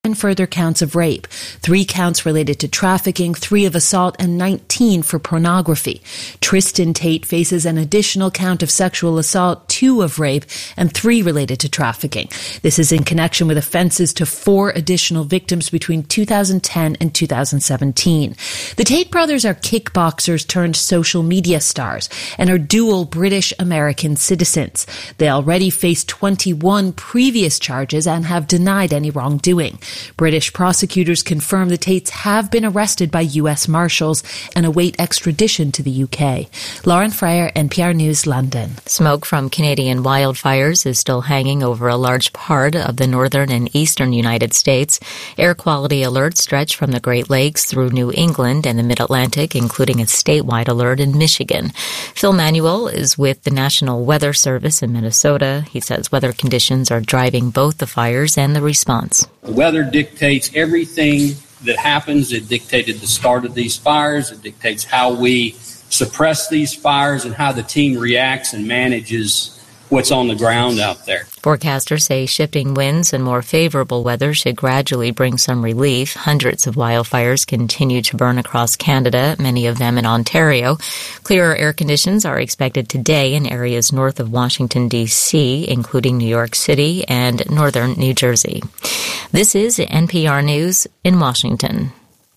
further counts of rape, 3 counts related to trafficking, 3 of assault, and 19 for pornography. Tristan Tate faces an additional count of sexual assault, 2 of rape, and 3 related to trafficking. This is in connection with offenses to 4 additional victims between 2010 and 2017. The Tate brothers are kickboxers turned social media stars and are dual British-American citizens. They already face 21 previous charges and have denied any wrongdoing. British prosecutors confirm the Tates have been arrested by U.S. Marshals and await extradition to the UK. Lauren Fryer, NPR News, London. Smoke from Canadian wildfires is still hanging over a large part of the northern and eastern United States. Air quality alerts stretch from the Great Lakes through New England and the Mid-Atlantic, including a statewide alert in Michigan. Phil Manuel is with the National Weather Service in Minnesota. He says weather conditions are driving both the fires and the response. The weather dictates everything that happens. It dictated the start of these fires. It dictates how we suppress these fires and how the team reacts and manages what's on the ground out there. Forecasters say shifting winds and more favorable weather should gradually bring some relief. Hundreds of wildfires continue to burn across Canada, many of them in Ontario. Clearer air conditions are expected today in areas north of Washington, D.C., including New York City and northern New Jersey. This is NPR News in Washington.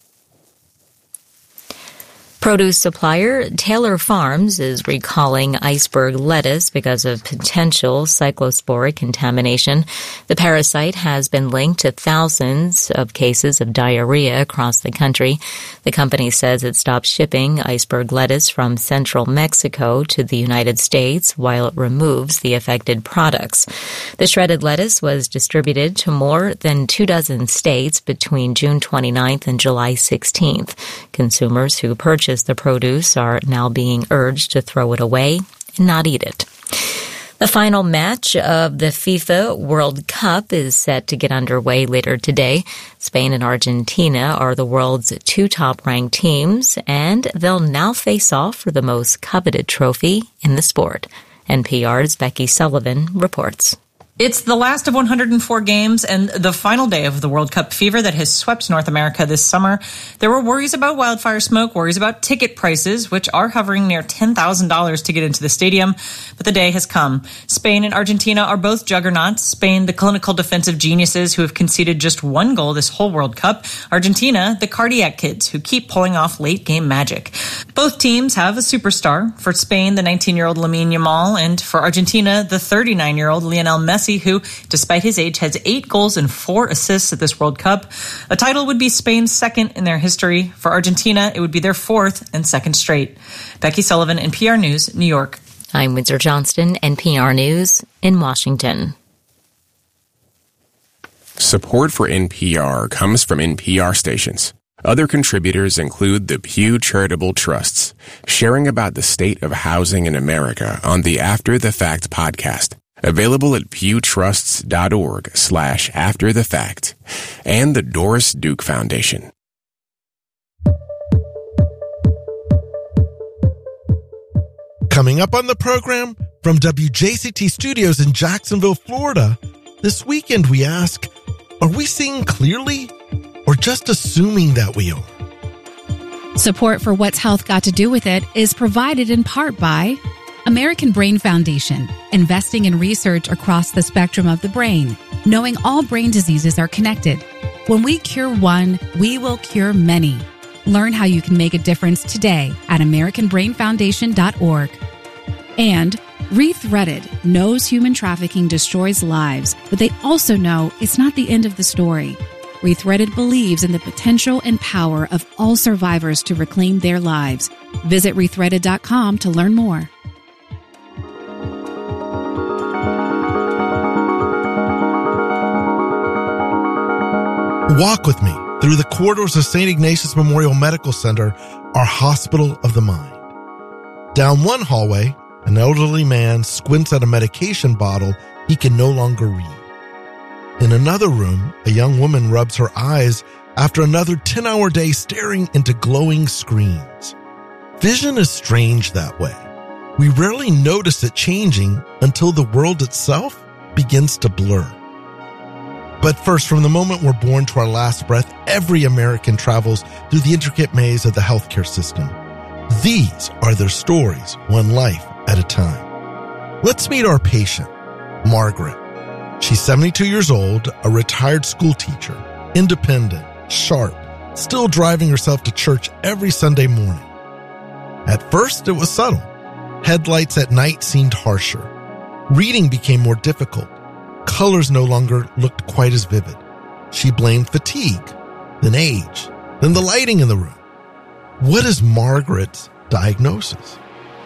Produce supplier Taylor Farms is recalling iceberg lettuce because of potential cyclosporic contamination. The parasite has been linked to thousands of cases of diarrhea across the country. The company says it stopped shipping iceberg lettuce from central Mexico to the United States while it removes the affected products. The shredded lettuce was distributed to more than 24 states between June 29th and July 16th. Consumers who purchased the produce are now being urged to throw it away and not eat it. The final match of the FIFA World Cup is set to get underway later today. Spain and Argentina are the world's 2 top-ranked teams, and they'll now face off for the most coveted trophy in the sport. NPR's Becky Sullivan reports. It's the last of 104 games and the final day of the World Cup fever that has swept North America this summer. There were worries about wildfire smoke, worries about ticket prices, which are hovering near $10,000 to get into the stadium. But the day has come. Spain and Argentina are both juggernauts. Spain, the clinical defensive geniuses who have conceded just 1 goal this whole World Cup. Argentina, the cardiac kids who keep pulling off late-game magic. Both teams have a superstar. For Spain, the 19-year-old Lamine Yamal, and for Argentina, the 39-year-old Lionel Messi, who, despite his age, has 8 goals and 4 assists at this World Cup. A title would be Spain's second in their history. For Argentina, it would be their 4th and second straight. Becky Sullivan, NPR News, New York. I'm Windsor Johnston, NPR News in Washington. Support for NPR comes from NPR stations. Other contributors include the Pew Charitable Trusts, sharing about the state of housing in America on the After the Fact podcast. Available at pewtrusts.org/afterthefact, and the Doris Duke Foundation. Coming up on the program, from WJCT Studios in Jacksonville, Florida, this weekend we ask, are we seeing clearly or just assuming that we are? Support for What's Health Got to Do with It is provided in part by American Brain Foundation, investing in research across the spectrum of the brain, knowing all brain diseases are connected. When we cure one, we will cure many. Learn how you can make a difference today at AmericanBrainFoundation.org. And Rethreaded knows human trafficking destroys lives, but they also know it's not the end of the story. Rethreaded believes in the potential and power of all survivors to reclaim their lives. Visit Rethreaded.com to learn more. Walk with me through the corridors of St. Ignatius Memorial Medical Center, our hospital of the mind. Down one hallway, an elderly man squints at a medication bottle he can no longer read. In another room, a young woman rubs her eyes after another 10-hour day staring into glowing screens. Vision is strange that way. We rarely notice it changing until the world itself begins to blur. But first, from the moment we're born to our last breath, every American travels through the intricate maze of the healthcare system. These are their stories, one life at a time. Let's meet our patient, Margaret. She's 72 years old, a retired school teacher, independent, sharp, still driving herself to church every Sunday morning. At first, it was subtle. Headlights at night seemed harsher. Reading became more difficult. Colors no longer looked quite as vivid. She blamed fatigue, then age, then the lighting in the room. What is Margaret's diagnosis?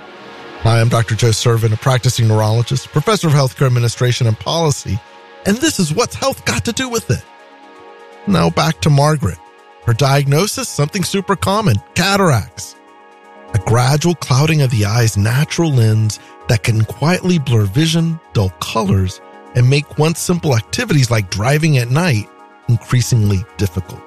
Hi, I'm Dr. Joe Servin, a practicing neurologist, professor of healthcare administration and policy, and this is What's Health Got to Do with It? Now back to Margaret. Her diagnosis, something super common, cataracts. A gradual clouding of the eye's natural lens that can quietly blur vision, dull colors, and make once simple activities like driving at night increasingly difficult.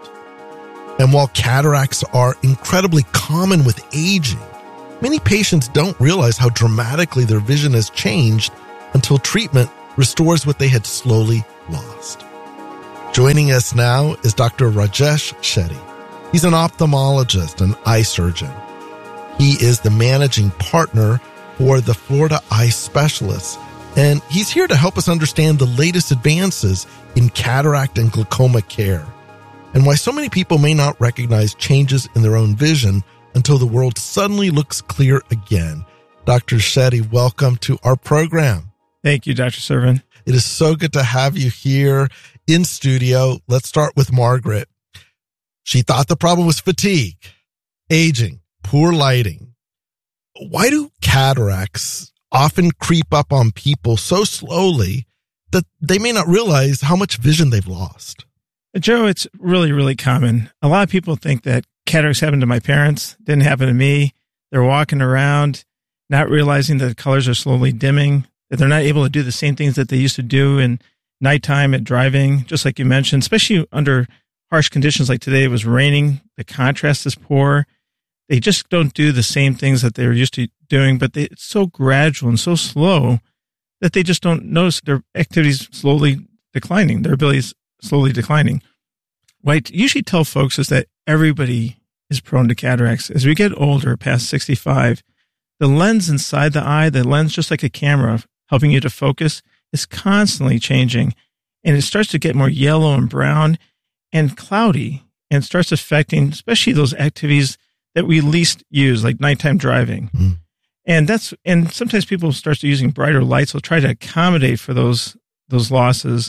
And while cataracts are incredibly common with aging, many patients don't realize how dramatically their vision has changed until treatment restores what they had slowly lost. Joining us now is Dr. Rajesh Shetty. He's an ophthalmologist and eye surgeon. He is the managing partner for the Florida Eye Specialists, and he's here to help us understand the latest advances in cataract and glaucoma care, and why so many people may not recognize changes in their own vision until the world suddenly looks clear again. Dr. Shetty, welcome to our program. Thank you, Dr. Servin. It is so good to have you here in studio. Let's start with Margaret. She thought the problem was fatigue, aging, poor lighting. Why do cataracts often creep up on people so slowly that they may not realize how much vision they've lost? Joe, it's really, really common. A lot of people think that cataracts happened to my parents. Didn't happen to me. They're walking around, not realizing that the colors are slowly dimming, that they're not able to do the same things that they used to do in nighttime at driving, just like you mentioned, especially under harsh conditions like today. It was raining. The contrast is poor. They just don't do the same things that they were used to doing, but it's so gradual and so slow that they just don't notice their activities slowly declining, their abilities slowly declining. What I usually tell folks is that everybody is prone to cataracts. As we get older, past 65, the lens inside the eye, the lens just like a camera helping you to focus, is constantly changing. And it starts to get more yellow and brown and cloudy, and starts affecting especially those activities that we least use, like nighttime driving. Mm. And sometimes people start using brighter lights. They'll try to accommodate for those losses.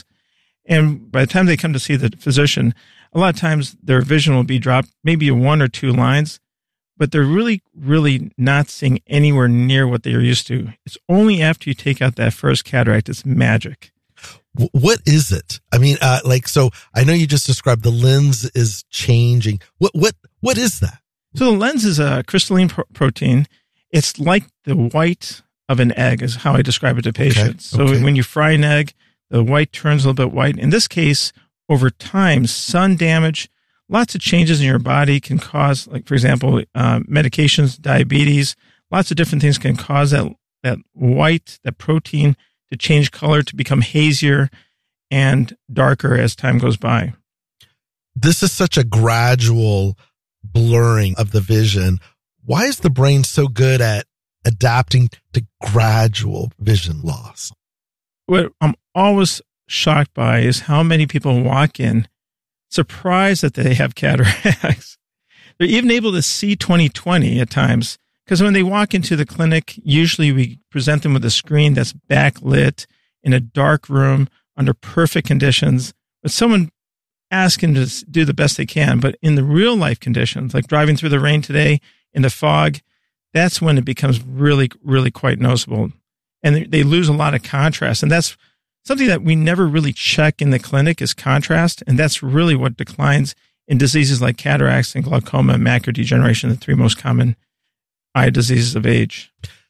And by the time they come to see the physician, a lot of times their vision will be dropped, maybe 1 or 2 lines, but they're really, really not seeing anywhere near what they're used to. It's only after you take out that first cataract, it's magic. What is it? I mean, so I know you just described the lens is changing. What is that? So the lens is a crystalline protein. It's like the white of an egg is how I describe it to patients. Okay. So when you fry an egg, the white turns a little bit white. In this case, over time, sun damage, lots of changes in your body can cause, like, for example, medications, diabetes, lots of different things can cause that white, that protein to change color, to become hazier and darker as time goes by. This is such a gradual blurring of the vision. Why is the brain so good at adapting to gradual vision loss? What I'm always shocked by is how many people walk in surprised that they have cataracts. They're even able to see 20/20 at times, because when they walk into the clinic, usually we present them with a screen that's backlit in a dark room under perfect conditions, with someone asking to do the best they can. But in the real life conditions, like driving through the rain today in the fog, that's when it becomes really, really quite noticeable. And they lose a lot of contrast. And that's something that we never really check in the clinic is contrast. And that's really what declines in diseases like cataracts and glaucoma and macular degeneration, the 3 most common eye diseases of age.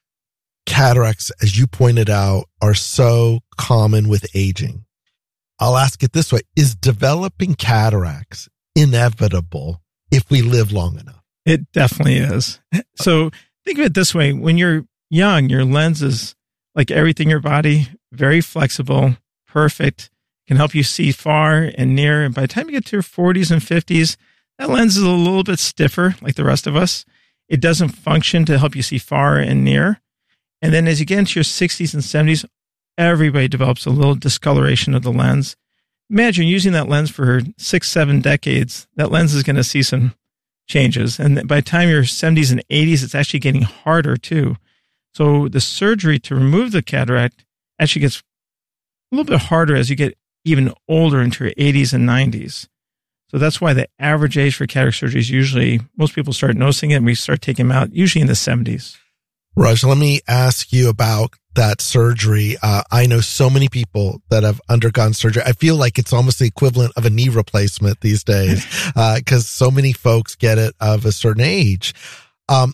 Cataracts, as you pointed out, are so common with aging. I'll ask it this way. Is developing cataracts inevitable if we live long enough? It definitely is. So think of it this way. When you're young, your lens is like everything in your body, very flexible, perfect, can help you see far and near. And by the time you get to your 40s and 50s, that lens is a little bit stiffer, like the rest of us. It doesn't function to help you see far and near. And then as you get into your 60s and 70s, everybody develops a little discoloration of the lens. Imagine using that lens for 6-7 decades. That lens is going to see some changes. And by the time you're 70s and 80s, it's actually getting harder too. So the surgery to remove the cataract actually gets a little bit harder as you get even older into your 80s and 90s. So that's why the average age for cataract surgery is usually, most people start noticing it and we start taking them out usually in the 70s. Raj, let me ask you about that surgery. I know so many people that have undergone surgery. I feel like it's almost the equivalent of a knee replacement these days because so many folks get it of a certain age. I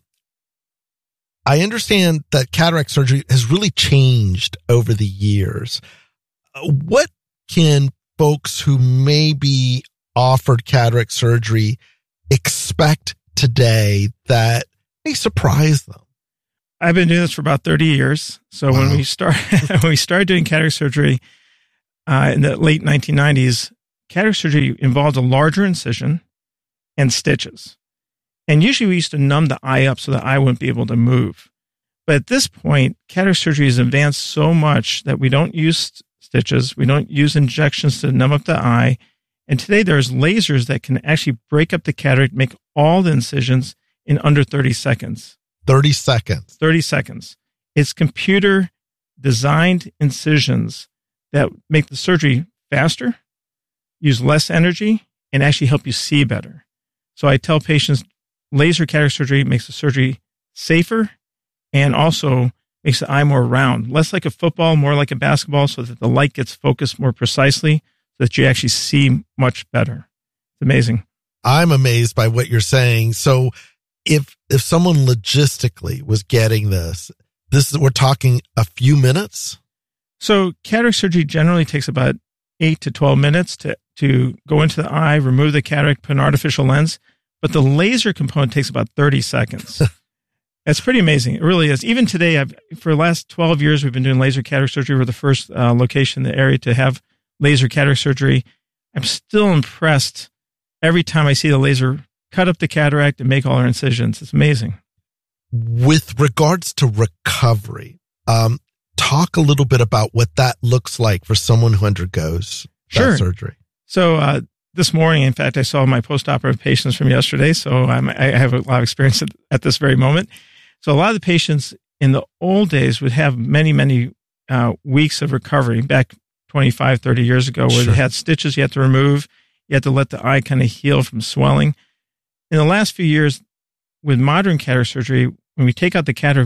understand that cataract surgery has really changed over the years. What can folks who may be offered cataract surgery expect today that may surprise them? I've been doing this for about 30 years. So when we started doing cataract surgery in the late 1990s, cataract surgery involved a larger incision and stitches. And usually we used to numb the eye up so the eye wouldn't be able to move. But at this point, cataract surgery has advanced so much that we don't use stitches. We don't use injections to numb up the eye. And today there's lasers that can actually break up the cataract, make all the incisions in under 30 seconds. 30 seconds. 30 seconds. It's computer designed incisions that make the surgery faster, use less energy, and actually help you see better. So I tell patients laser cataract surgery makes the surgery safer and also makes the eye more round, less like a football, more like a basketball, so that the light gets focused more precisely so that you actually see much better. It's amazing. I'm amazed by what you're saying. So if someone logistically was getting this, we're talking a few minutes? So cataract surgery generally takes about 8 to 12 minutes to go into the eye, remove the cataract, put an artificial lens. But the laser component takes about 30 seconds. That's pretty amazing. It really is. Even today, for the last 12 years, we've been doing laser cataract surgery. We're the first location in the area to have laser cataract surgery. I'm still impressed every time I see the laser cut up the cataract and make all our incisions. It's amazing. With regards to recovery, talk a little bit about what that looks like for someone who undergoes that surgery. So this morning, in fact, I saw my post-operative patients from yesterday, so I have a lot of experience at this very moment. So a lot of the patients in the old days would have many, many weeks of recovery back 25, 30 years ago where they had stitches you had to remove. You had to let the eye kind of heal from swelling. In the last few years, with modern cataract surgery, when we take out the cataract,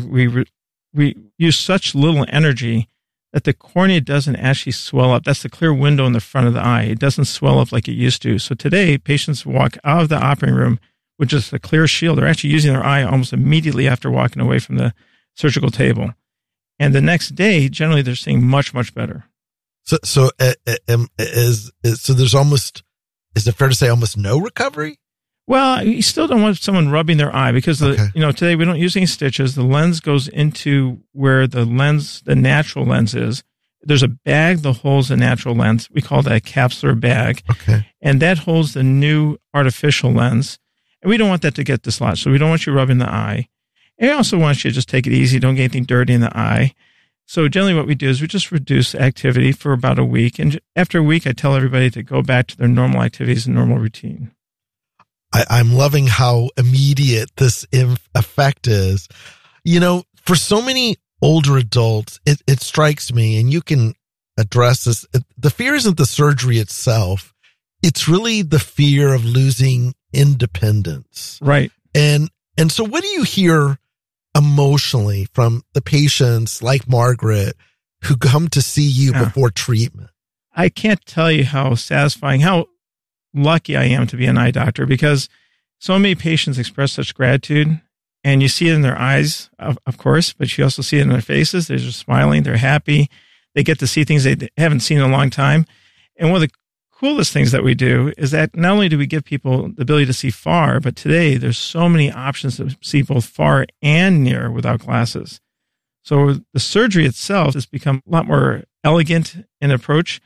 we use such little energy that the cornea doesn't actually swell up. That's the clear window in the front of the eye. It doesn't swell up like it used to. So today, patients walk out of the operating room with just a clear shield. They're actually using their eye almost immediately after walking away from the surgical table. And the next day, generally, they're seeing much, much better. So there's almost, is it fair to say almost no recovery? Well, you still don't want someone rubbing their eye because today we don't use any stitches. The lens goes into where the natural lens is. There's a bag that holds the natural lens. We call that a capsular bag. Okay. And that holds the new artificial lens. And we don't want that to get dislodged. So we don't want you rubbing the eye. And we also want you to just take it easy. Don't get anything dirty in the eye. So generally what we do is we just reduce activity for about a week. And after a week, I tell everybody to go back to their normal activities and normal routine. I'm loving how immediate this effect is. You know, for so many older adults, it strikes me, and you can address this. The fear isn't the surgery itself. It's really the fear of losing independence. Right. And so what do you hear emotionally from the patients like Margaret who come to see you before treatment? I can't tell you how satisfying, how lucky I am to be an eye doctor, because so many patients express such gratitude, and you see it in their eyes, of course, but you also see it in their faces. They're just smiling. They're happy. They get to see things they haven't seen in a long time. And one of the coolest things that we do is that not only do we give people the ability to see far, but today there's so many options to see both far and near without glasses. So the surgery itself has become a lot more elegant in approach.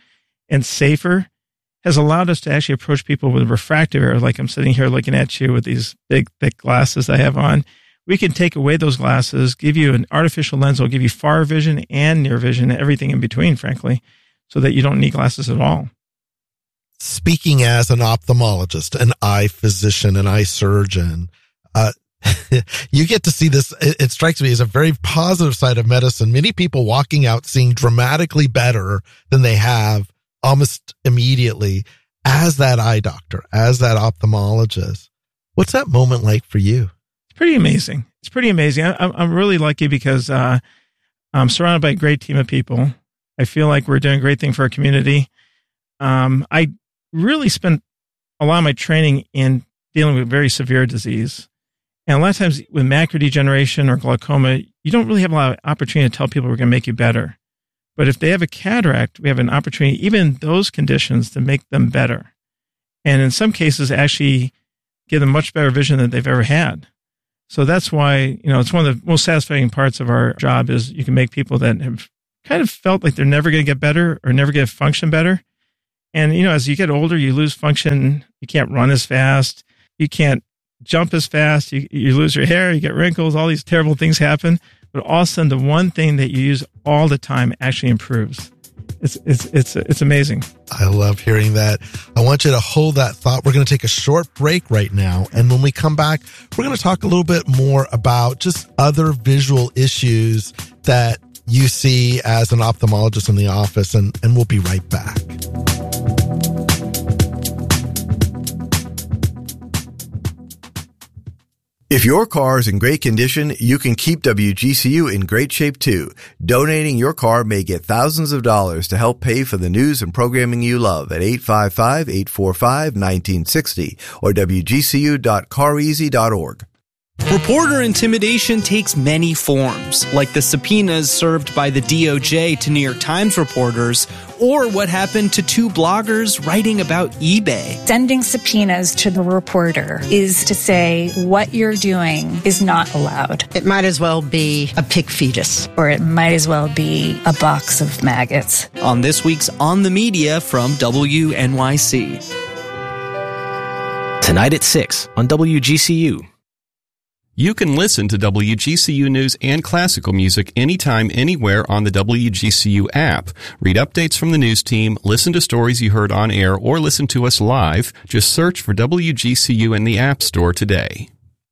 and safer has allowed us to actually approach people with refractive error, like I'm sitting here looking at you with these big, thick glasses I have on. We can take away those glasses, give you an artificial lens that will give you far vision and near vision, everything in between, frankly, so that you don't need glasses at all. Speaking as an ophthalmologist, an eye physician, an eye surgeon, you get to see this. It strikes me as a very positive side of medicine. Many people walking out seeing dramatically better than they have almost immediately as that eye doctor, as that ophthalmologist. What's that moment like for you? It's pretty amazing. I'm really lucky because I'm surrounded by a great team of people. I feel like we're doing a great thing for our community. I really spent a lot of my training in dealing with very severe disease. And a lot of times with macular degeneration or glaucoma, you don't really have a lot of opportunity to tell people we're going to make you better. But if they have a cataract, we have an opportunity, even in those conditions, to make them better. And in some cases, actually give them much better vision than they've ever had. So that's why, it's one of the most satisfying parts of our job is you can make people that have kind of felt like they're never going to get better or never going to function better. And, as you get older, you lose function. You can't run as fast. You can't jump as fast. You lose your hair. You get wrinkles. All these terrible things happen. But all of a sudden, the one thing that you use all the time actually improves. It's amazing. I love hearing that. I want you to hold that thought. We're going to take a short break right now. And when we come back, we're going to talk a little bit more about just other visual issues that you see as an ophthalmologist in the office. And we'll be right back. If your car is in great condition, you can keep WGCU in great shape too. Donating your car may get thousands of dollars to help pay for the news and programming you love at 855-845-1960 or WGCU.careasy.org. Reporter intimidation takes many forms, like the subpoenas served by the DOJ to New York Times reporters, or what happened to two bloggers writing about eBay. Sending subpoenas to the reporter is to say what you're doing is not allowed. It might as well be a pig fetus. Or it might as well be a box of maggots. On this week's On the Media from WNYC. Tonight at 6 on WGCU. You can listen to WGCU news and classical music anytime, anywhere on the WGCU app. Read updates from the news team, listen to stories you heard on air, or listen to us live. Just search for WGCU in the App Store today.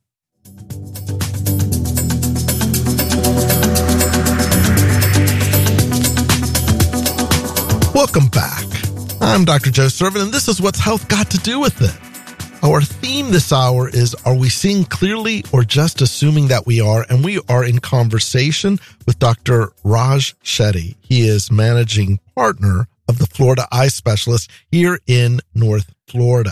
Welcome back. I'm Dr. Joe Servin, and this is What's Health Got to Do with It? Our theme this hour is, are we seeing clearly or just assuming that we are? And we are in conversation with Dr. Raj Shetty. He is managing partner of the Florida Eye Specialist here in North Florida.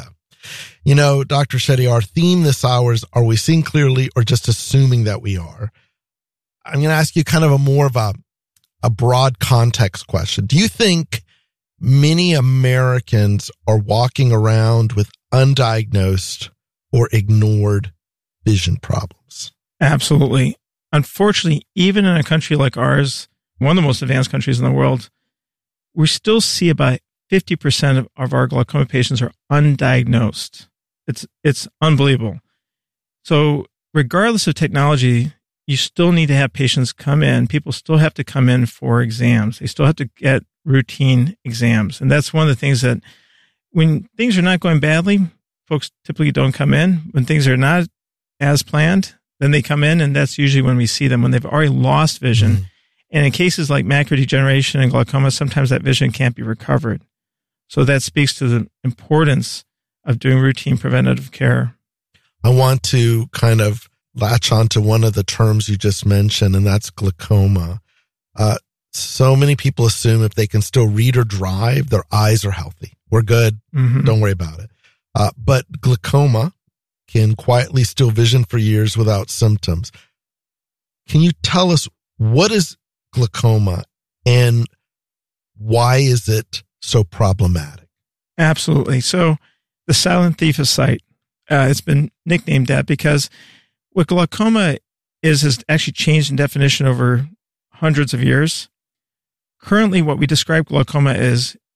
Dr. Shetty, our theme this hour is, are we seeing clearly or just assuming that we are? I'm going to ask you kind of a broad context question. Do you think many Americans are walking around with undiagnosed or ignored vision problems? Absolutely. Unfortunately, even in a country like ours, one of the most advanced countries in the world, we still see about 50% of our glaucoma patients are undiagnosed. It's unbelievable. So regardless of technology, you still need to have patients come in. People still have to come in for exams. They still have to get routine exams. And that's one of the things that when things are not going badly, folks typically don't come in. When things are not as planned, then they come in, and that's usually when we see them, when they've already lost vision. Mm-hmm. And in cases like macular degeneration and glaucoma, sometimes that vision can't be recovered. So that speaks to the importance of doing routine preventative care. I want to kind of latch on to one of the terms you just mentioned, and that's glaucoma. So many people assume if they can still read or drive, their eyes are healthy. We're good. Mm-hmm. Don't worry about it. But glaucoma can quietly steal vision for years without symptoms. Can you tell us what is glaucoma and why is it so problematic? Absolutely. So the silent thief of sight, it's been nicknamed that because what glaucoma has actually changed in definition over hundreds of years. Currently, what we describe glaucoma as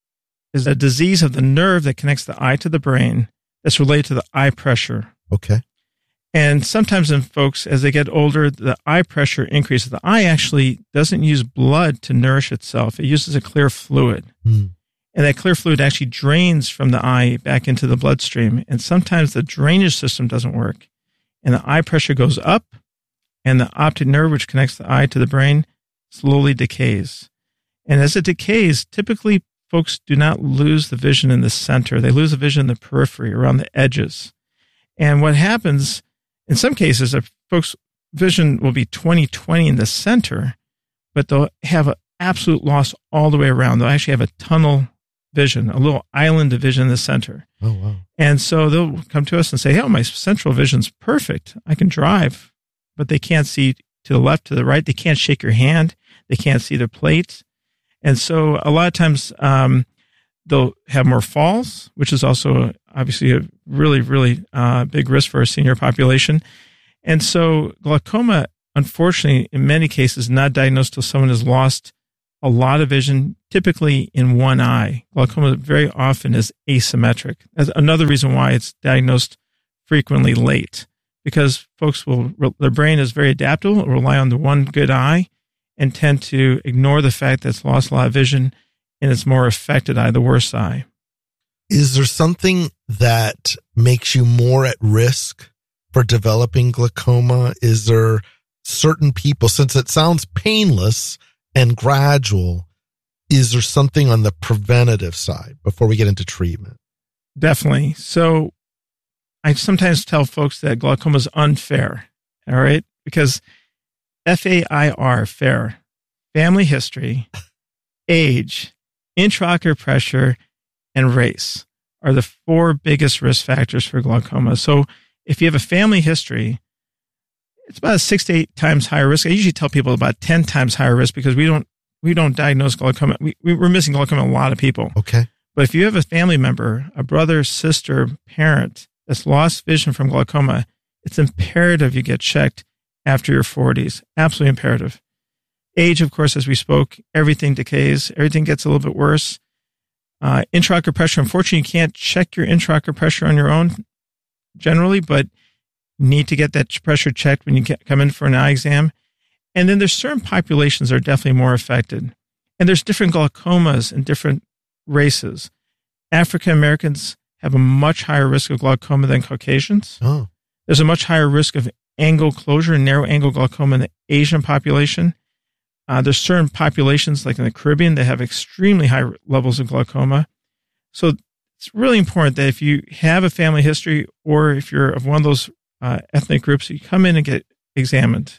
is a disease of the nerve that connects the eye to the brain that's related to the eye pressure. Okay. And sometimes in folks, as they get older, the eye pressure increases. The eye actually doesn't use blood to nourish itself. It uses a clear fluid. And that clear fluid actually drains from the eye back into the bloodstream. And sometimes the drainage system doesn't work. And the eye pressure goes up, and the optic nerve, which connects the eye to the brain, slowly decays. And as it decays, typically folks do not lose the vision in the center. They lose the vision in the periphery, around the edges. And what happens in some cases, folks' vision will be 20/20 in the center, but they'll have an absolute loss all the way around. They'll actually have a tunnel vision, a little island of vision in the center. Oh, wow. And so they'll come to us and say, my central vision's perfect. I can drive, but they can't see to the left, to the right. They can't shake your hand. They can't see the plates. And so a lot of times they'll have more falls, which is also obviously a really, really big risk for our senior population. And so glaucoma, unfortunately, in many cases, not diagnosed till someone has lost a lot of vision, typically in one eye. Glaucoma very often is asymmetric. That's another reason why it's diagnosed frequently late, because folks their brain is very adaptable, rely on the one good eye, and tend to ignore the fact that it's lost a lot of vision in its more affected eye, the worst eye. Is there something that makes you more at risk for developing glaucoma? Is there certain people, since it sounds painless and gradual, is there something on the preventative side before we get into treatment? Definitely. So I sometimes tell folks that glaucoma is unfair, all right? Because FAIR, fair, family history, age, intraocular pressure, and race are the 4 biggest risk factors for glaucoma. So if you have a family history, it's about a 6 to 8 times higher risk. I usually tell people about 10 times higher risk because we don't diagnose glaucoma. We're missing glaucoma in a lot of people. Okay. But if you have a family member, a brother, sister, parent that's lost vision from glaucoma, it's imperative you get checked after your 40s. Absolutely imperative. Age, of course, as we spoke, everything decays. Everything gets a little bit worse. Intraocular pressure, unfortunately, you can't check your intraocular pressure on your own generally, but need to get that pressure checked when you come in for an eye exam. And then there's certain populations that are definitely more affected. And there's different glaucomas in different races. African Americans have a much higher risk of glaucoma than Caucasians. Oh. There's a much higher risk of angle closure and narrow angle glaucoma in the Asian population. There's certain populations, like in the Caribbean, that have extremely high levels of glaucoma. So it's really important that if you have a family history or if you're of one of those ethnic groups, you come in and get examined.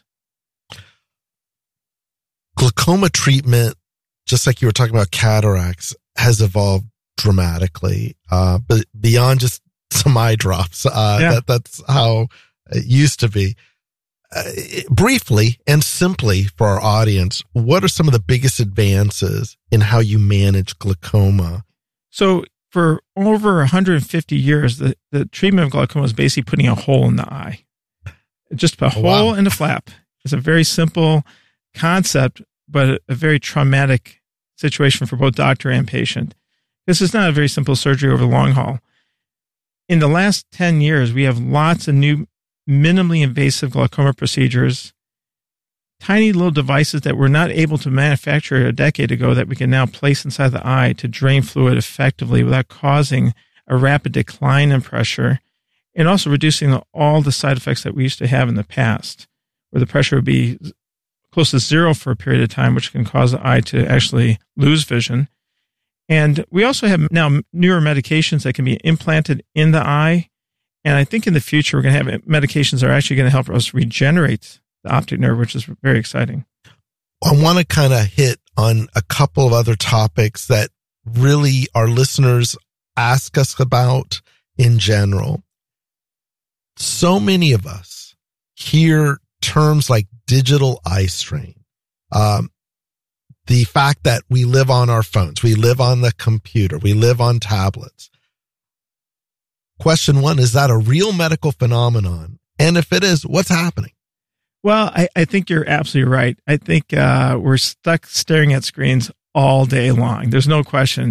Glaucoma treatment, just like you were talking about cataracts, has evolved dramatically, but beyond just some eye drops. That's how it used to be. Briefly and simply for our audience, what are some of the biggest advances in how you manage glaucoma? So for over 150 years, the treatment of glaucoma is basically putting a hole in the eye. Just a hole in the flap. It's a very simple concept, but a very traumatic situation for both doctor and patient. This is not a very simple surgery over the long haul. In the last 10 years, we have lots of new minimally invasive glaucoma procedures, tiny little devices that we're not able to manufacture a decade ago that we can now place inside the eye to drain fluid effectively without causing a rapid decline in pressure, and also reducing all the side effects that we used to have in the past, where the pressure would be close to zero for a period of time, which can cause the eye to actually lose vision. And we also have now newer medications that can be implanted in the eye. And I think in the future, we're going to have medications that are actually going to help us regenerate the optic nerve, which is very exciting. I want to kind of hit on a couple of other topics that really our listeners ask us about in general. So many of us hear terms like digital eye strain. The fact that we live on our phones, we live on the computer, we live on tablets. Question 1, is that a real medical phenomenon? And if it is, what's happening? Well, I think you're absolutely right. I think we're stuck staring at screens all day long. There's no question.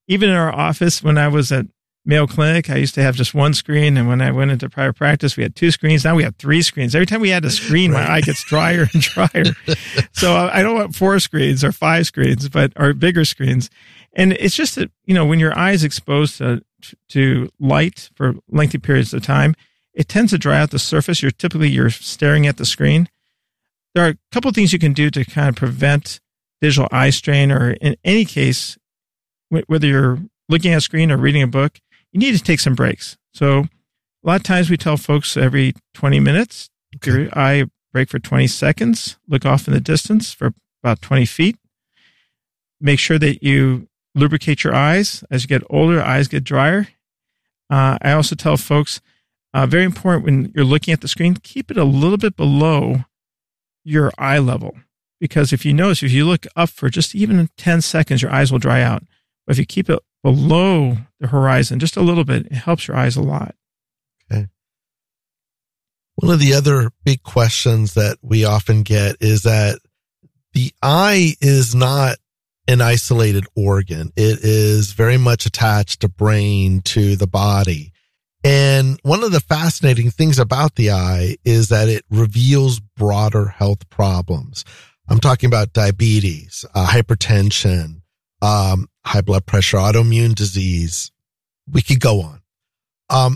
even in our office, when I was at Mayo Clinic, I used to have just one screen. And when I went into private practice, we had 2 screens. Now we have 3 screens. Every time we add a screen, my eye gets drier and drier. So I don't want 4 screens or 5 screens, or bigger screens. And it's just that, when your eye is exposed to light for lengthy periods of time, it tends to dry out the surface. You're staring at the screen. There are a couple of things you can do to kind of prevent visual eye strain, or in any case, whether you're looking at a screen or reading a book, you need to take some breaks. So a lot of times we tell folks every 20 minutes, your eye break for 20 seconds, look off in the distance for about 20 feet. Make sure that you lubricate your eyes. As you get older, eyes get drier. I also tell folks, very important when you're looking at the screen, keep it a little bit below your eye level. Because if you notice, if you look up for just even 10 seconds, your eyes will dry out. But if you keep it below the horizon just a little bit, it helps your eyes a lot. Okay. One of the other big questions that we often get is that the eye is not an isolated organ. It is very much attached to brain, to the body. And one of the fascinating things about the eye is that it reveals broader health problems. I'm talking about diabetes, hypertension, high blood pressure, autoimmune disease. We could go on.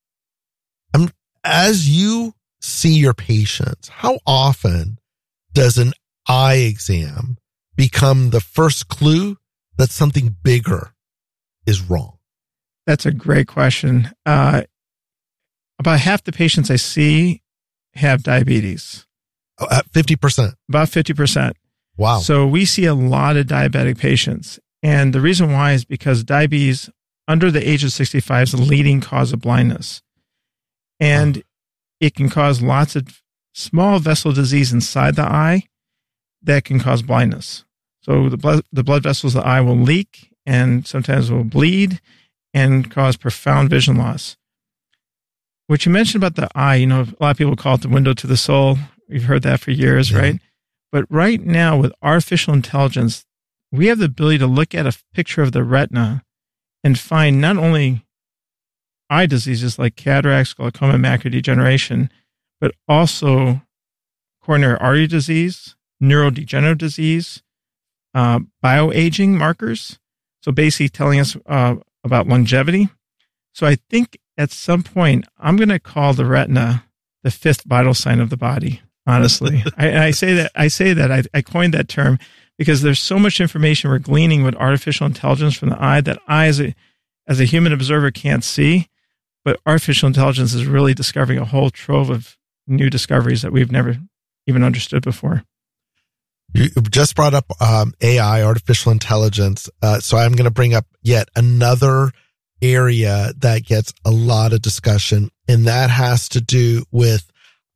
As you see your patients, how often does an eye exam become the first clue that something bigger is wrong? That's a great question. About half the patients I see have diabetes. 50%. About 50%. Wow. So we see a lot of diabetic patients. And the reason why is because diabetes under the age of 65 is the leading cause of blindness. And it can cause lots of small vessel disease inside the eye that can cause blindness. So the blood vessels of the eye will leak and sometimes will bleed and cause profound vision loss. What you mentioned about the eye, a lot of people call it the window to the soul. We've heard that for years, right? But right now with artificial intelligence, we have the ability to look at a picture of the retina and find not only eye diseases like cataracts, glaucoma, macular degeneration, but also coronary artery disease, neurodegenerative disease, bioaging markers. So basically telling us about longevity. So I think at some point, I'm going to call the retina the 5th vital sign of the body, honestly. I say that I coined that term because there's so much information we're gleaning with artificial intelligence from the eye that I, as a human observer, can't see. But artificial intelligence is really discovering a whole trove of new discoveries that we've never even understood before. You just brought up AI, artificial intelligence. So I'm going to bring up yet another area that gets a lot of discussion, and that has to do with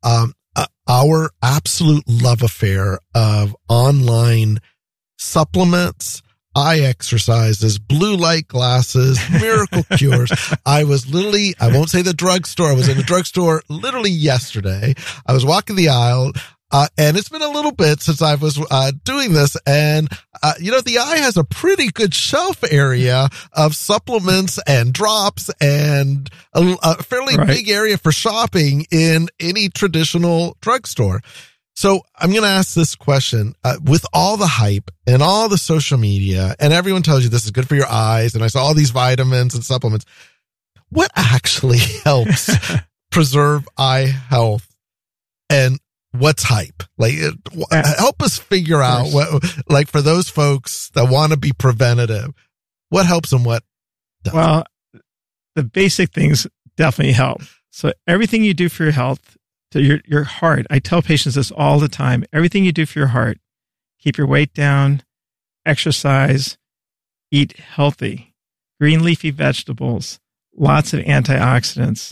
our absolute love affair of online supplements, eye exercises, blue light glasses, miracle cures. I was literally, I won't say the drugstore. I was in a drugstore literally yesterday. I was walking the aisle. And it's been a little bit since I was doing this. And, the eye has a pretty good shelf area of supplements and drops and a fairly big area for shopping in any traditional drugstore. So I'm going to ask this question, with all the hype and all the social media and everyone tells you this is good for your eyes. And I saw all these vitamins and supplements. What actually helps preserve eye health, and what's hype? Like, help us figure out what, like, for those folks that want to be preventative, what helps and what doesn't? Well, the basic things definitely help. So everything you do for your health, to your heart, I tell patients this all the time, everything you do for your heart, keep your weight down, exercise, eat healthy, green leafy vegetables, lots of antioxidants,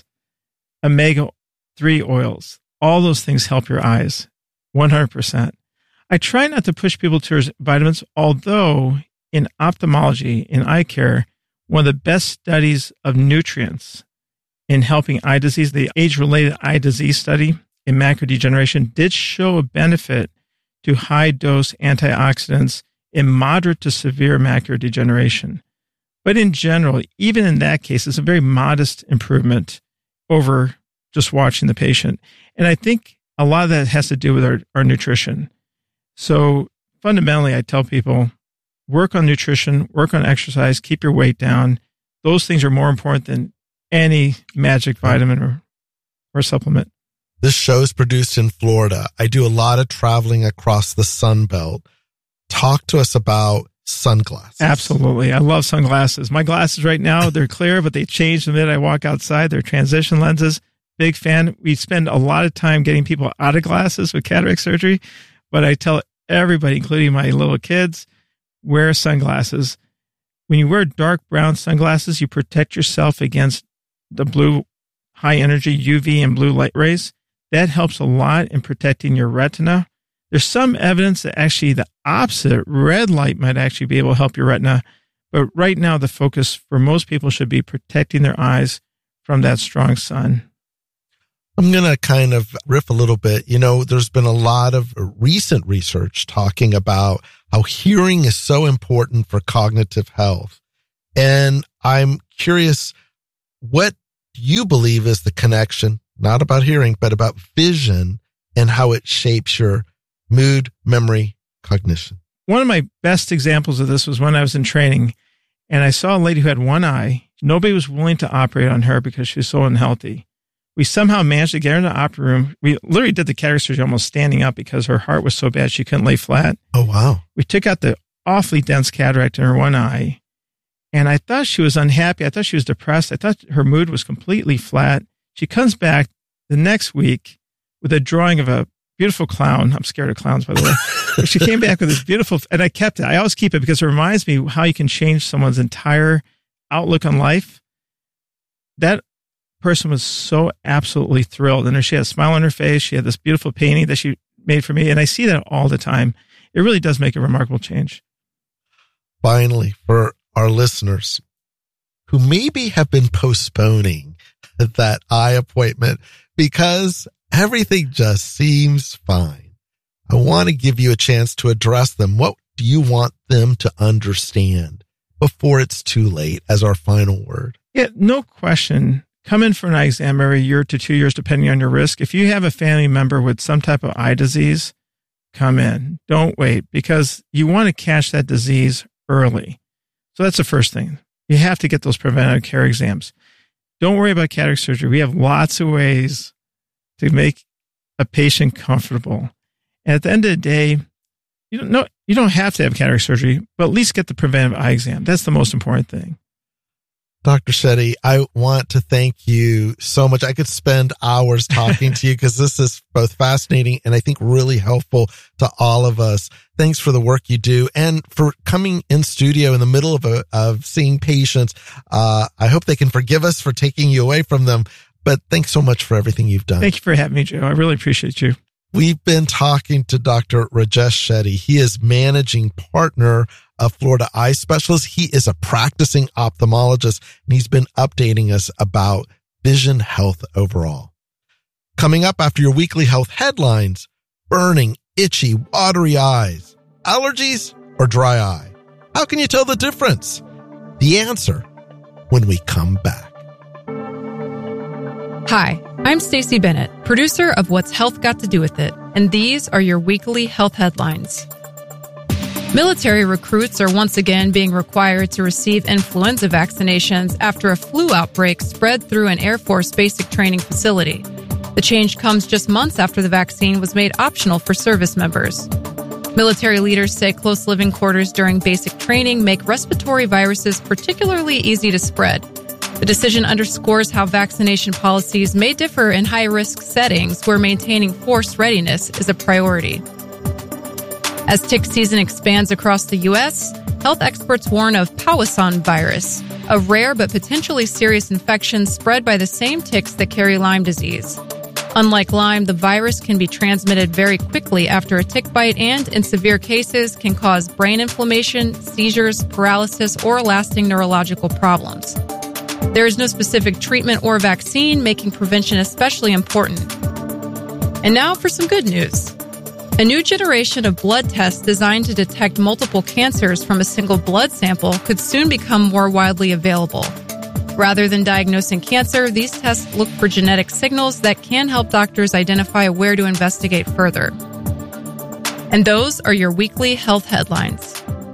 omega-3 oils. All those things help your eyes, 100%. I try not to push people towards vitamins, although in ophthalmology, in eye care, one of the best studies of nutrients in helping eye disease, the age-related eye disease study in macular degeneration, did show a benefit to high-dose antioxidants in moderate to severe macular degeneration. But in general, even in that case, it's a very modest improvement over just watching the patient. And I think a lot of that has to do with our nutrition. So fundamentally, I tell people, work on nutrition, work on exercise, keep your weight down. Those things are more important than any magic vitamin or supplement. This show is produced in Florida. I do a lot of traveling across the Sun Belt. Talk to us about sunglasses. Absolutely. I love sunglasses. My glasses right now, they're clear, but they change the minute I walk outside. They're transition lenses. Big fan. We spend a lot of time getting people out of glasses with cataract surgery, but I tell everybody, including my little kids, wear sunglasses. When you wear dark brown sunglasses, you protect yourself against the blue high energy UV and blue light rays. That helps a lot in protecting your retina. There's some evidence that actually the opposite, red light, might actually be able to help your retina. But right now, the focus for most people should be protecting their eyes from that strong sun. I'm going to kind of riff a little bit. You know, there's been a lot of recent research talking about how hearing is so important for cognitive health. And I'm curious, what do you believe is the connection, not about hearing, but about vision and how it shapes your mood, memory, cognition? One of my best examples of this was when I was in training and I saw a lady who had one eye. Nobody was willing to operate on her because she was so unhealthy. We somehow managed to get her in the operating room. We literally did the cataract surgery almost standing up because her heart was so bad she couldn't lay flat. Oh, wow. We took out the awfully dense cataract in her one eye. And I thought she was unhappy. I thought she was depressed. I thought her mood was completely flat. She comes back the next week with a drawing of a beautiful clown. I'm scared of clowns, by the way. But she came back with this beautiful, and I kept it. I always keep it because it reminds me how you can change someone's entire outlook on life. That person was so absolutely thrilled. And she had a smile on her face. She had this beautiful painting that she made for me. And I see that all the time. It really does make a remarkable change. Finally, for our listeners who maybe have been postponing that eye appointment because everything just seems fine, I want to give you a chance to address them. What do you want them to understand before it's too late as our final word? Yeah, no question. Come in for an eye exam every year to 2 years, depending on your risk. If you have a family member with some type of eye disease, come in. Don't wait, because you want to catch that disease early. So that's the first thing. You have to get those preventative care exams. Don't worry about cataract surgery. We have lots of ways to make a patient comfortable. And at the end of the day, you don't have to have cataract surgery, but at least get the preventive eye exam. That's the most important thing. Dr. Shetty, I want to thank you so much. I could spend hours talking to you because this is both fascinating and I think really helpful to all of us. Thanks for the work you do and for coming in studio in the middle of seeing patients. I hope they can forgive us for taking you away from them, but thanks so much for everything you've done. Thank you for having me, Joe. I really appreciate you. We've been talking to Dr. Rajesh Shetty. He is managing partner of Florida Eye Specialists. He is a practicing ophthalmologist, and he's been updating us about vision health overall. Coming up after your weekly health headlines, burning, itchy, watery eyes, allergies, or dry eye? How can you tell the difference? The answer when we come back. Hi, I'm Stacey Bennett, producer of What's Health Got to Do with It, and these are your weekly health headlines. Military recruits are once again being required to receive influenza vaccinations after a flu outbreak spread through an Air Force basic training facility. The change comes just months after the vaccine was made optional for service members. Military leaders say close living quarters during basic training make respiratory viruses particularly easy to spread. The decision underscores how vaccination policies may differ in high-risk settings where maintaining force readiness is a priority. As tick season expands across the U.S., health experts warn of Powassan virus, a rare but potentially serious infection spread by the same ticks that carry Lyme disease. Unlike Lyme, the virus can be transmitted very quickly after a tick bite and, in severe cases, can cause brain inflammation, seizures, paralysis, or lasting neurological problems. There is no specific treatment or vaccine, making prevention especially important. And now for some good news. A new generation of blood tests designed to detect multiple cancers from a single blood sample could soon become more widely available. Rather than diagnosing cancer, these tests look for genetic signals that can help doctors identify where to investigate further. And those are your weekly health headlines.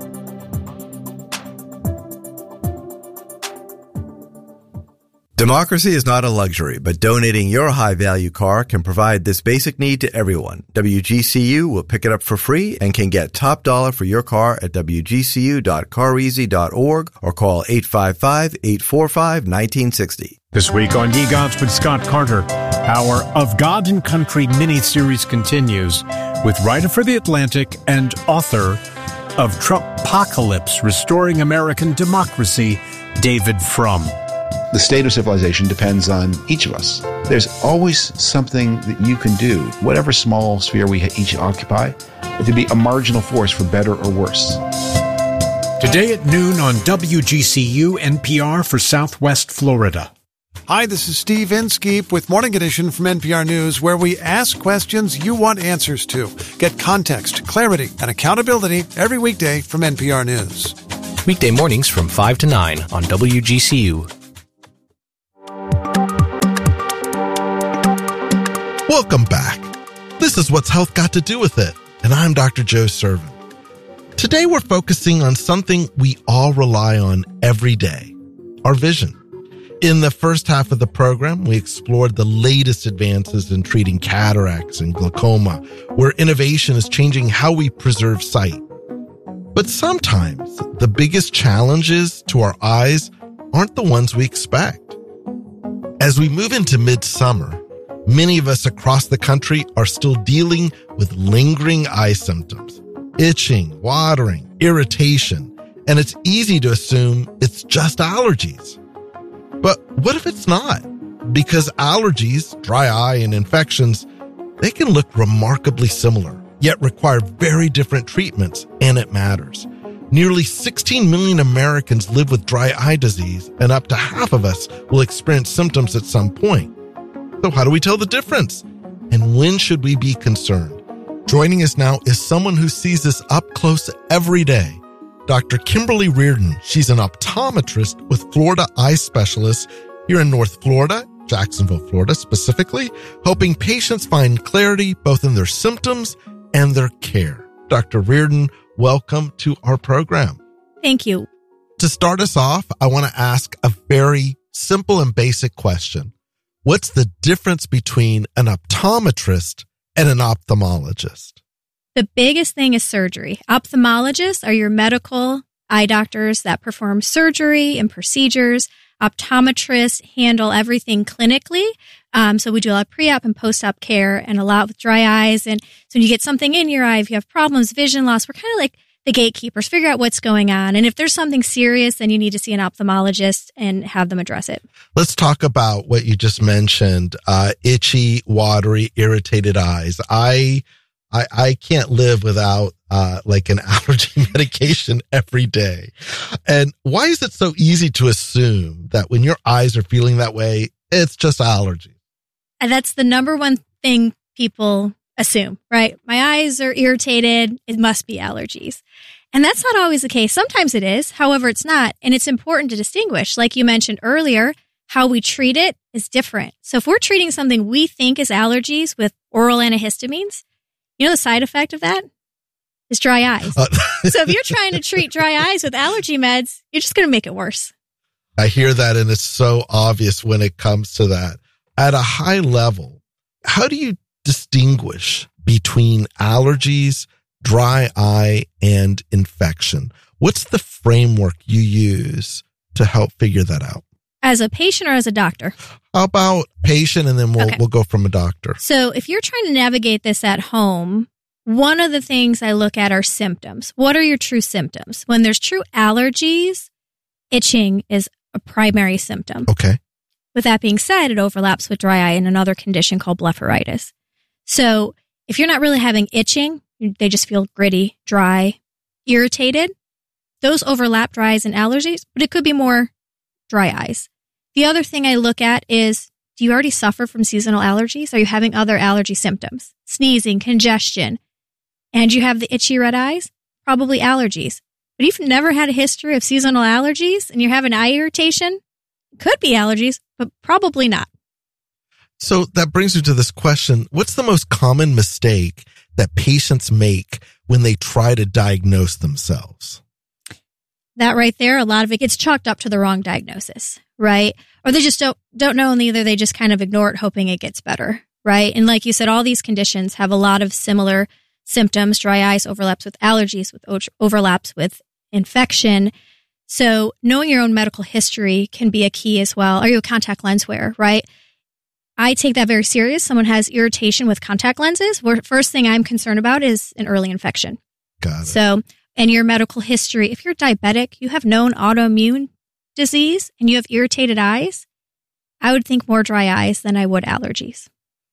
Democracy is not a luxury, but donating your high-value car can provide this basic need to everyone. WGCU will pick it up for free and can get top dollar for your car at wgcu.careasy.org or call 855-845-1960. This week on Ye Gods with Scott Carter, our Of God and Country mini-series continues with writer for The Atlantic and author of Trumpocalypse, Restoring American Democracy, David Frum. The state of civilization depends on each of us. There's always something that you can do, whatever small sphere we each occupy, to be a marginal force for better or worse. Today at noon on WGCU NPR for Southwest Florida. Hi, this is Steve Inskeep with Morning Edition from NPR News, where we ask questions you want answers to. Get context, clarity, and accountability every weekday from NPR News. Weekday mornings from 5 to 9 on WGCU. Welcome back. This is What's Health Got to Do with It, and I'm Dr. Joe Servin. Today we're focusing on something we all rely on every day, our vision. In the first half of the program, we explored the latest advances in treating cataracts and glaucoma, where innovation is changing how we preserve sight. But sometimes the biggest challenges to our eyes aren't the ones we expect. As we move into midsummer, many of us across the country are still dealing with lingering eye symptoms, itching, watering, irritation, and it's easy to assume it's just allergies. But what if it's not? Because allergies, dry eye, and infections, they can look remarkably similar, yet require very different treatments, and it matters. Nearly 16 million Americans live with dry eye disease, and up to half of us will experience symptoms at some point. So how do we tell the difference? And when should we be concerned? Joining us now is someone who sees this up close every day. Dr. Kimberly Reardon. She's an optometrist with Florida Eye Specialists here in North Florida, Jacksonville, Florida specifically, helping patients find clarity both in their symptoms and their care. Dr. Reardon, welcome to our program. Thank you. To start us off, I want to ask a very simple and basic question. What's the difference between an optometrist and an ophthalmologist? The biggest thing is surgery. Ophthalmologists are your medical eye doctors that perform surgery and procedures. Optometrists handle everything clinically. So we do a lot of pre-op and post-op care and a lot with dry eyes. And so when you get something in your eye, if you have problems, vision loss, we're kind of like the gatekeepers, figure out what's going on. And if there's something serious, then you need to see an ophthalmologist and have them address it. Let's talk about what you just mentioned, itchy, watery, irritated eyes. I can't live without like an allergy medication every day. And why is it so easy to assume that when your eyes are feeling that way, it's just allergies? And that's the number one thing people assume, right? My eyes are irritated. It must be allergies. And that's not always the case. Sometimes it is. However, it's not. And it's important to distinguish. Like you mentioned earlier, how we treat it is different. So if we're treating something we think is allergies with oral antihistamines, you know the side effect of that is dry eyes. So if you're trying to treat dry eyes with allergy meds, you're just going to make it worse. I hear that, and it's so obvious when it comes to that. At a high level, how do you distinguish between allergies, dry eye, and infection? What's the framework you use to help figure that out? As a patient or as a doctor? How about patient, and then we'll go from a doctor. So if you're trying to navigate this at home, one of the things I look at are symptoms. What are your true symptoms? When there's true allergies, itching is a primary symptom. Okay. With that being said, it overlaps with dry eye and another condition called blepharitis. So if you're not really having itching, they just feel gritty, dry, irritated, those overlap dry eyes and allergies, but it could be more dry eyes. The other thing I look at is, do you already suffer from seasonal allergies? Are you having other allergy symptoms? Sneezing, congestion. and you have the itchy red eyes, probably allergies. But if you've never had a history of seasonal allergies and you're having eye irritation, it could be allergies, but probably not. So that brings me to this question. What's the most common mistake that patients make when they try to diagnose themselves? That right there, a lot of it gets chalked up to the wrong diagnosis, right? Or they just don't know, and either they just kind of ignore it, hoping it gets better, right? And like you said, all these conditions have a lot of similar symptoms. Dry eyes overlaps with allergies, overlaps with infection. So knowing your own medical history can be a key as well. Are you a contact lens wearer, right? I take that very serious. Someone has irritation with contact lenses. First thing I'm concerned about is an early infection. Got it. So, and your medical history, if you're diabetic, you have known autoimmune disease, and you have irritated eyes, I would think more dry eyes than I would allergies.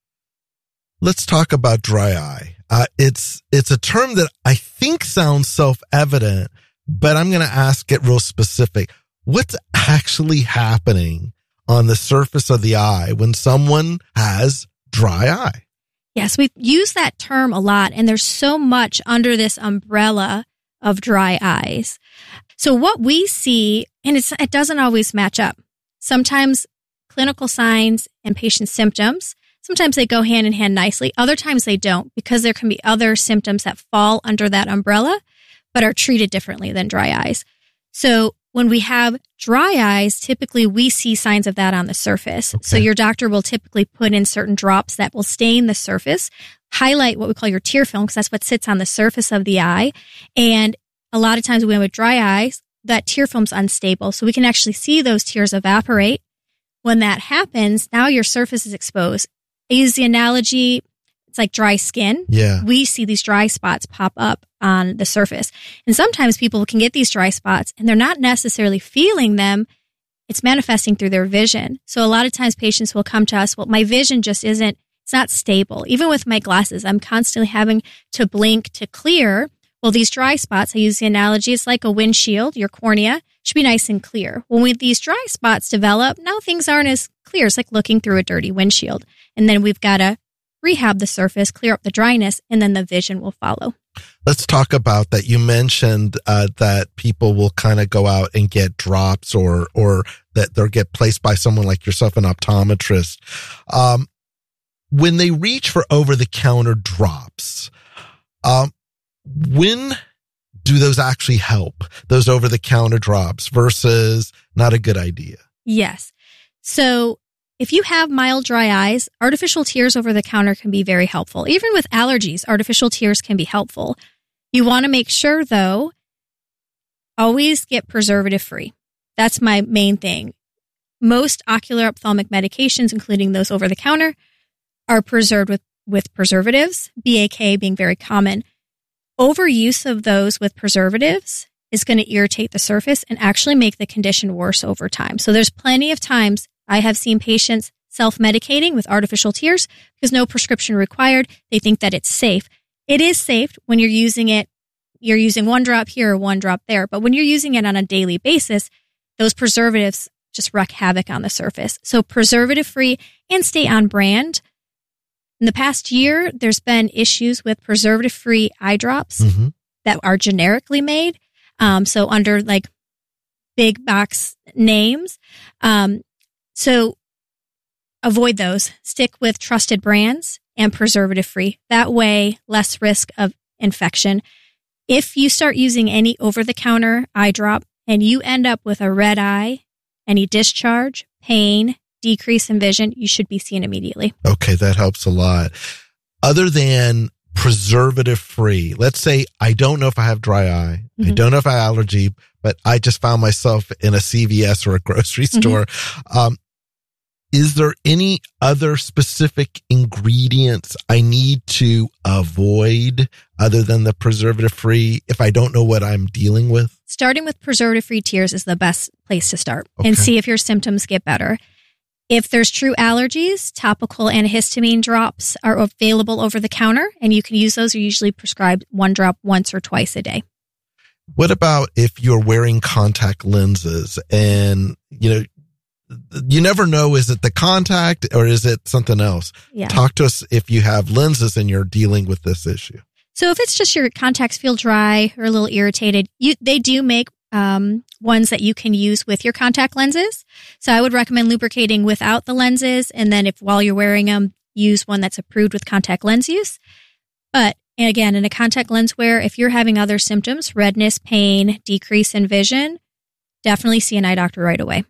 Let's talk about dry eye. It's a term that I think sounds self-evident, but I'm going to ask it real specific. What's actually happening on the surface of the eye when someone has dry eye? Yes, we use that term a lot, and there's so much under this umbrella of dry eyes. So what we see, and it doesn't always match up. Sometimes clinical signs and patient symptoms, sometimes they go hand in hand nicely. Other times they don't, because there can be other symptoms that fall under that umbrella, but are treated differently than dry eyes. So when we have dry eyes, typically we see signs of that on the surface. Okay. So your doctor will typically put in certain drops that will stain the surface, highlight what we call your tear film, because that's what sits on the surface of the eye. And a lot of times when we have dry eyes, that tear film's unstable. So we can actually see those tears evaporate. When that happens, now your surface is exposed. I use the analogy, it's like dry skin. Yeah. We see these dry spots pop up on the surface. And sometimes people can get these dry spots and they're not necessarily feeling them. It's manifesting through their vision. So a lot of times patients will come to us, well, my vision just it's not stable. Even with my glasses, I'm constantly having to blink to clear. Well, these dry spots, I use the analogy, it's like a windshield. Your cornea should be nice and clear. When these dry spots develop, now things aren't as clear. It's like looking through a dirty windshield. And then we've got to rehab the surface, clear up the dryness, and then the vision will follow. Let's talk about that. You mentioned that people will kind of go out and get drops or that they'll get placed by someone like yourself, an optometrist. When they reach for over-the-counter drops, when do those actually help, those over-the-counter drops versus not a good idea? Yes. So if you have mild dry eyes, artificial tears over the counter can be very helpful. Even with allergies, artificial tears can be helpful. You want to make sure, though, always get preservative-free. That's my main thing. Most ocular ophthalmic medications, including those over the counter, are preserved with preservatives, BAK being very common. Overuse of those with preservatives is going to irritate the surface and actually make the condition worse over time. So there's plenty of times I have seen patients self-medicating with artificial tears because no prescription required. They think that it's safe. It is safe when you're using it. You're using one drop here or one drop there. But when you're using it on a daily basis, those preservatives just wreak havoc on the surface. So preservative-free and stay on brand. In the past year, there's been issues with preservative-free eye drops that are generically made. So under like big box names. So avoid those. Stick with trusted brands and preservative-free. That way, less risk of infection. If you start using any over-the-counter eye drop and you end up with a red eye, any discharge, pain, decrease in vision, you should be seen immediately. Okay, that helps a lot. Other than preservative-free, let's say I don't know if I have dry eye, I don't know if I have allergy, but I just found myself in a CVS or a grocery store. Is there any other specific ingredients I need to avoid other than the preservative-free if I don't know what I'm dealing with? Starting with preservative-free tears is the best place to start and see if your symptoms get better. If there's true allergies, topical antihistamine drops are available over the counter, and you can use those. Are usually prescribed one drop once or twice a day. What about if you're wearing contact lenses and, you never know, is it the contact or is it something else? Yeah. Talk to us if you have lenses and you're dealing with this issue. So if it's just your contacts feel dry or a little irritated, they do make ones that you can use with your contact lenses. So I would recommend lubricating without the lenses. And then if while you're wearing them, use one that's approved with contact lens use. But again, in a contact lens wear, if you're having other symptoms, redness, pain, decrease in vision, definitely see an eye doctor right away.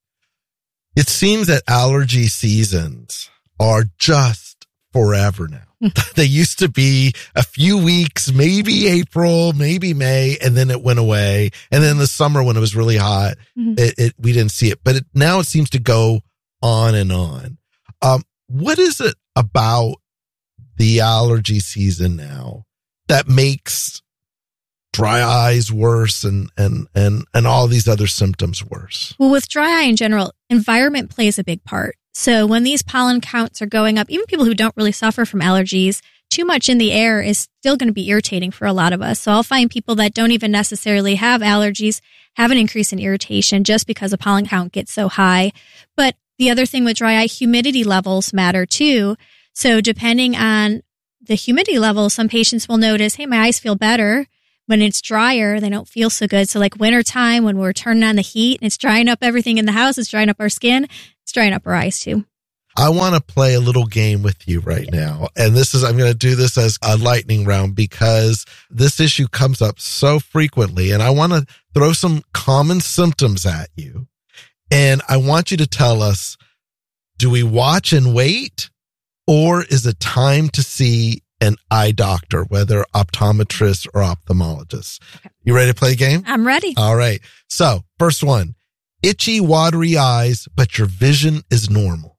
It seems that allergy seasons are just forever now. They used to be a few weeks, maybe April, maybe May, and then it went away. And then the summer when it was really hot, we didn't see it. But now it seems to go on and on. What is it about the allergy season now that makes dry eyes worse and all these other symptoms worse? Well, with dry eye in general, environment plays a big part. So when these pollen counts are going up, even people who don't really suffer from allergies, too much in the air is still going to be irritating for a lot of us. So I'll find people that don't even necessarily have allergies have an increase in irritation just because the pollen count gets so high. But the other thing with dry eye, humidity levels matter too. So depending on the humidity level, some patients will notice, hey, my eyes feel better. When it's drier, they don't feel so good. So like wintertime, when we're turning on the heat and it's drying up everything in the house, it's drying up our skin, it's drying up our eyes too. I want to play a little game with you right now. And I'm going to do this as a lightning round because this issue comes up so frequently. And I want to throw some common symptoms at you. And I want you to tell us, do we watch and wait? Or is it time to see an eye doctor, whether optometrist or ophthalmologist? Okay. You ready to play a game? I'm ready. All right. So first one, itchy, watery eyes, but your vision is normal.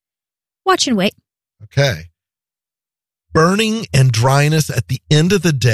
Watch and wait. Okay. Burning and dryness at the end of the day.